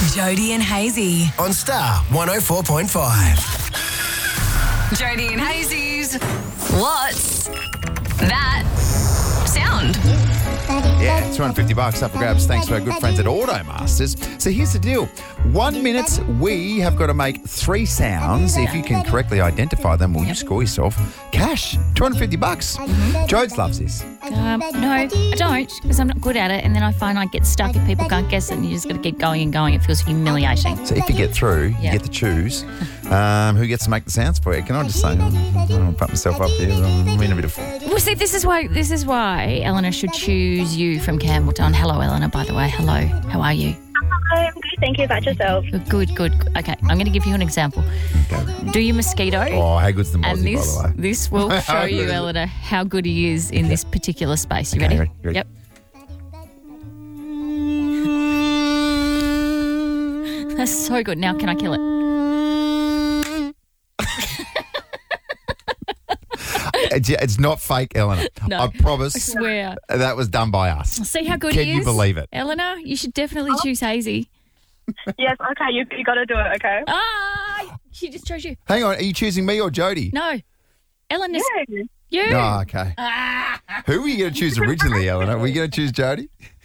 Jody and Hazy on Star 104.5. Jody and Hazy's What's That Sound? Yeah, $250 up for grabs thanks to our good friends at Automasters. So here's the deal. 1 minute, we have got to make 3 sounds. If you can correctly identify them, will you score yourself cash? $250. Jodes loves this. No, I don't, because I'm not good at it, and then I find I get stuck if people can't guess it, and you just got to keep going and going. It feels humiliating. So if you get through, you get to choose who gets to make the sounds for you. Can I just say, I don't want to put myself up there. I'm in a bit of fun. Well, see, this is why Eleanor should choose you from Campbelltown. Hello, Eleanor, by the way. Hello. How are you? I'm good, thank you. About yourself? Good. Okay, I'm going to give you an example. Okay. Do your mosquito. Oh, how good's the Mozzie, And this, by the way? this will show you, Eleanor, how good he is in this particular space. You ready? Ready? Yep. That's so good. Now, can I kill it? It's not fake, Eleanor. No, I promise. I swear. That was done by us. See how good Can he is? you believe it? Eleanor, you should definitely choose Hazy. Yes, okay, you got to do it, okay? Ah, she just chose you. Hang on, are you choosing me or Jody? No. Eleanor's Yeah. you. No, okay. Who were you going to choose originally, Eleanor? Were you going to choose Jody?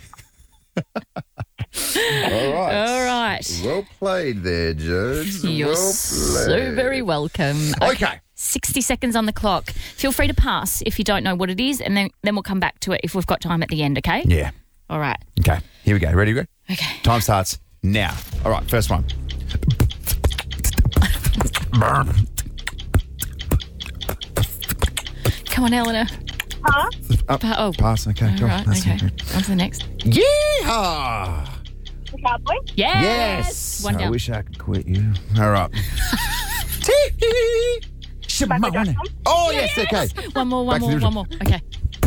All right. All right. Well played there, Jodes. You're well so played. very welcome. Okay. 60 seconds on the clock. Feel free to pass if you don't know what it is, and then we'll come back to it if we've got time at the end, okay? Yeah. All right. Okay. Here we go. Ready? Okay. Time starts now. All right. First one. Come on, Eleanor. Huh? Oh. Pass. Okay. All Cool. right, That's okay. it. On to the next. Yeehaw! The cowboy? Yes. One I down. wish I could quit you. All right. Michael Jackson? Oh, yes. Okay. One more. Back to the original. One more. Okay.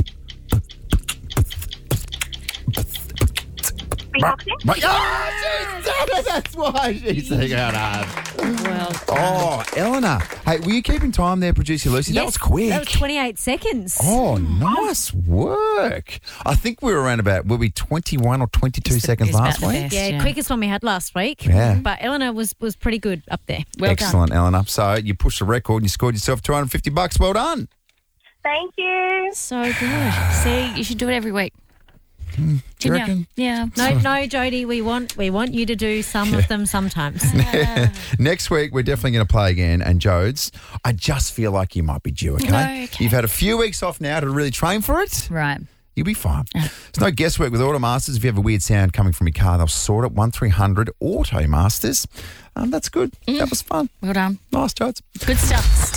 Beatboxing? That's why she's saying that. Well. Oh, Eleanor. Hey, were you keeping time there, producer Lucy? That was quick. That was 28 seconds. Oh, nice work. I think we were around about, were we 21 or 22 seconds It's last about the week? best, Yeah, quickest one we had last week. Yeah. But Eleanor was pretty good up there. Well Excellent, Eleanor. So you pushed the record and you scored yourself $250. Well done. Thank you. done. So good. See, you should do it every week. Do you reckon? Yeah. No, Jody, we want you to do some of them sometimes. Next week, we're definitely going to play again. And Jodes, I just feel like you might be due, okay? No, okay. You've had a few weeks off now to really train for it. Right. You'll be fine. There's no guesswork with Automasters. If you have a weird sound coming from your car, they'll sort it. 1300 Automasters. That's good. That was fun. Well done. Nice, Jodes. Good stuff.